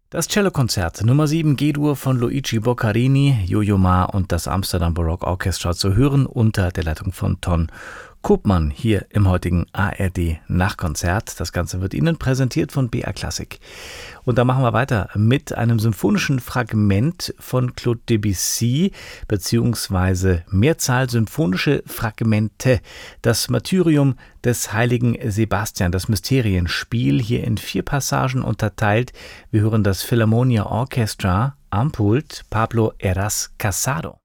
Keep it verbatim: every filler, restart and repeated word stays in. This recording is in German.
Das Cellokonzert Nummer sieben G-Dur von Luigi Boccherini, Yo-Yo Ma und das Amsterdam Baroque Orchestra zu hören unter der Leitung von Ton Koopman hier im heutigen A R D Nachkonzert. Das Ganze wird Ihnen präsentiert von B R Classic. Und da machen wir weiter mit einem symphonischen Fragment von Claude Debussy, beziehungsweise Mehrzahl symphonische Fragmente. Das Martyrium des heiligen Sebastian, das Mysterienspiel, hier in vier Passagen unterteilt. Wir hören das Philharmonia Orchestra am Pult, Pablo Heras Casado.